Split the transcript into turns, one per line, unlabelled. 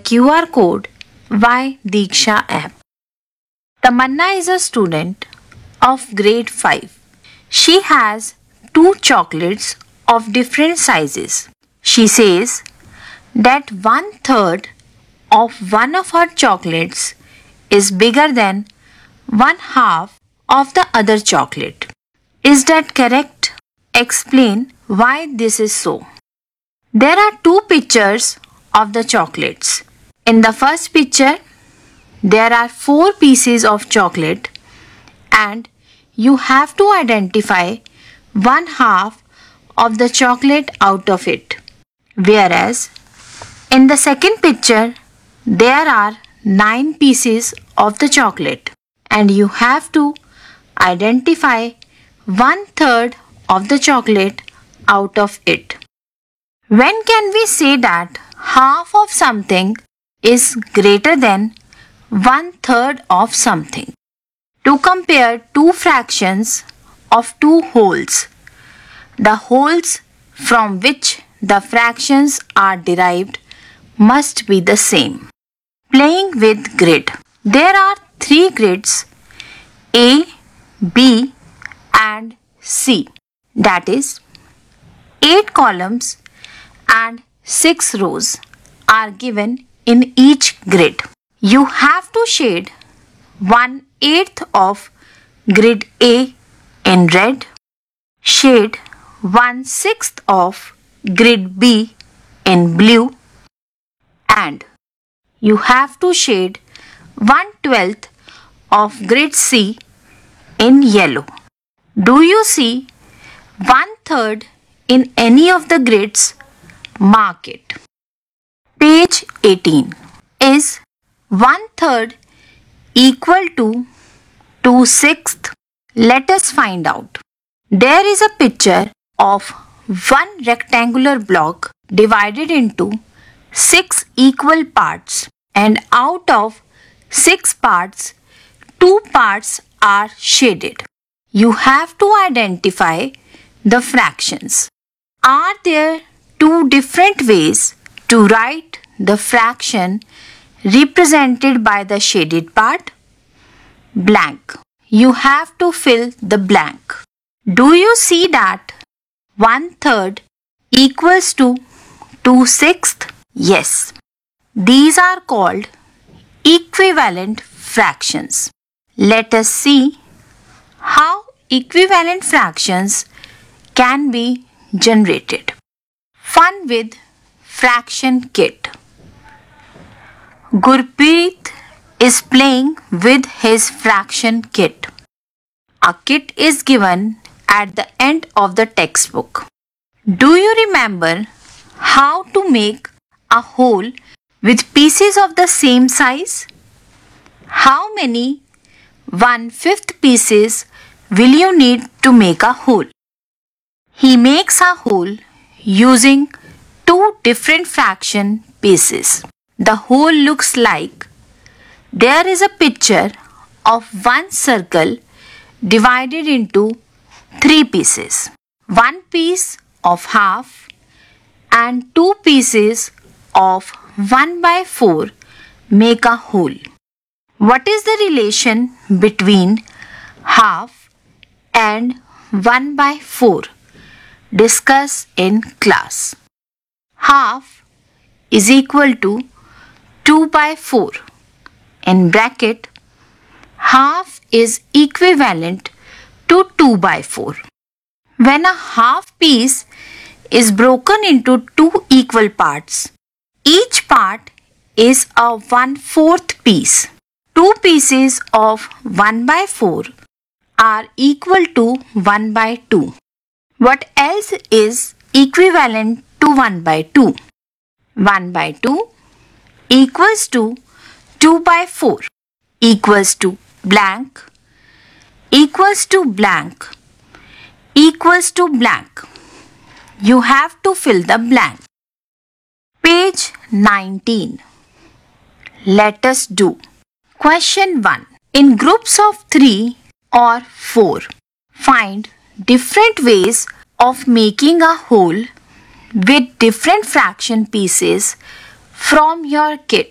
QR code Y Diksha app. Tamanna is a student of grade 5. She has 2 chocolates of different sizes. She says that 1/3 of one of her chocolates is bigger than 1/2 of the other chocolate. Is that correct? Explain why this is so. There are 2 pictures of the chocolates. In the first picture, there are 4 pieces of chocolate and you have to identify 1/2 of the chocolate out of it. Whereas in the second picture, there are 9 pieces of the chocolate and you have to identify 1/3 of the chocolate out of it. When can we say that half of something is greater than 1/3 of something? To compare 2 fractions of 2 wholes, the wholes from which the fractions are derived must be the same. Playing with grid. There are 3 grids A, B and C. That is 8 columns and 6 rows are given in each grid. You have to shade 1/8 of grid A in red, shade 1/6 of grid B in blue, and you have to shade 1/12 of grid C in yellow. Do you see 1/3 in any of the grids? Mark it. Page 18. Is 1/3 equal to 2/6? Let us find out. There is a picture of one rectangular block divided into 6 equal parts, and out of 6 parts, 2 parts are shaded. You have to identify the fractions. Are there 2 different ways to write the fraction represented by the shaded part? Blank. You have to fill the blank. Do you see that 1/3 equals to 2/6? Yes. These are called equivalent fractions. Let us see how equivalent fractions can be generated. Fun with fraction kit. Gurpreet is playing with his fraction kit. A kit is given at the end of the textbook. Do you remember how to make a hole with pieces of the same size? How many 1/5 pieces will you need to make a hole? He makes a hole using 2 different fraction pieces. The hole looks like there is a picture of one circle divided into 3 pieces. 1 piece of half and 2 pieces of 1/4 make a whole. What is the relation between half and 1/4? Discuss in class. Half is equal to 2/4. In bracket, half is equivalent to 2/4. When a half piece is broken into 2 equal parts, each part is a 1/4 piece. 2 pieces of 1/4 are equal to 1/2. What else is equivalent to 1/2? 1/2 equals to 2/4 equals to blank equals to blank equals to blank. You have to fill the blank. Page 19. Let us do. Question 1. In groups of 3 or 4, find different ways of making a whole with different fraction pieces from your kit.